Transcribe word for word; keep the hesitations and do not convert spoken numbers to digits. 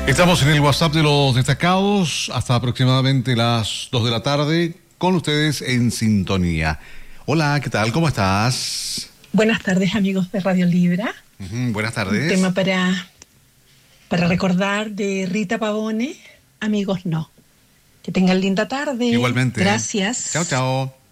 Estamos en el WhatsApp de los destacados hasta aproximadamente las dos de la tarde con ustedes en sintonía. Hola, ¿qué tal? ¿Cómo estás? Buenas tardes, amigos de Radio Libra. Uh-huh, buenas tardes. Un tema para, para recordar de Rita Pavone. Amigos, no. Que tengan linda tarde. Igualmente. Gracias. Chao, chao.